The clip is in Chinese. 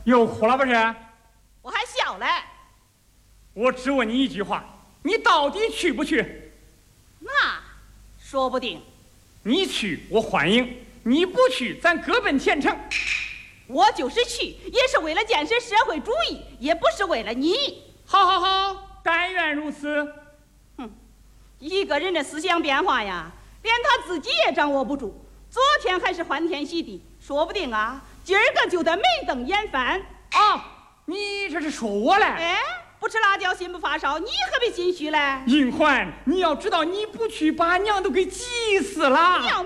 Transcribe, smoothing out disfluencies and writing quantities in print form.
又哭了不是？ 我还小嘞。 我只问你一句话，你到底去不去？ 那说不定。 你去我欢迎，你不去咱各奔前程。 我就是去，也是为了建设社会主义，也不是为了你。 好好好，但愿如此。 一个人的思想变化呀，连他自己也掌握不住。昨天还是欢天喜地，说不定啊，今儿个就得眉瞪眼翻。 啊，你这是说我嘞？ 哎，不吃辣椒心不发烧，你何必心虚嘞？ 银环，你要知道，你不去把娘都给急死了。 娘